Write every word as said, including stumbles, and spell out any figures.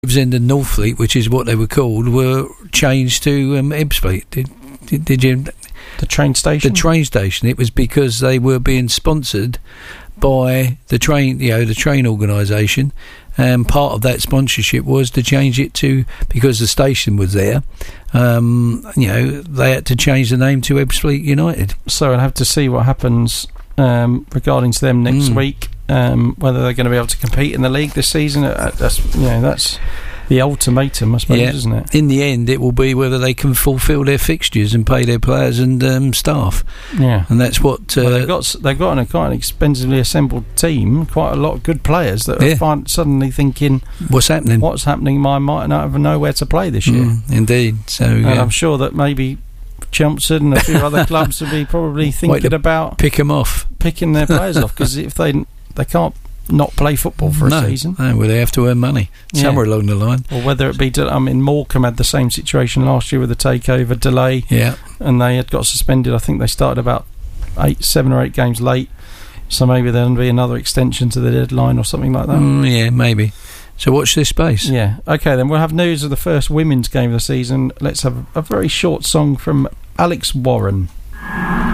Gravesend and Northfleet, which is what they were called, were changed to um, Ebbsfleet. Did, did, did you? The train station? The train station. It was because they were being sponsored by the train, you know, the train organisation, and part of that sponsorship was to change it to, because the station was there, um, you know, they had to change the name to Ebbsfleet United. So I'll have to see what happens um, regarding to them next mm. week. Um, whether they're going to be able to compete in the league this season, uh, that's you know that's the ultimatum, I suppose, yeah. isn't it? In the end, it will be whether they can fulfil their fixtures and pay their players and um, staff. Yeah, and that's what uh, well, they've got. They've got an, quite an expensively assembled team, quite a lot of good players that yeah. are find, suddenly thinking, "What's happening? What's happening? I might not even know where to play this year." Mm, indeed. So, and yeah. I'm sure that maybe Chelmsford and a few other clubs will be probably thinking about pick them off, picking their players off, because if they they can't not play football for a no, season. No, well, they have to earn money yeah. somewhere along the line. Or whether it be, to, I mean, Morecambe had the same situation last year with the takeover delay, yeah, and they had got suspended. I think they started about eight, seven or eight games late, so maybe there'll be another extension to the deadline or something like that. Mm, yeah, maybe. So watch this space. Yeah. Okay, then we'll have news of the first women's game of the season. Let's have a very short song from Alex Warren.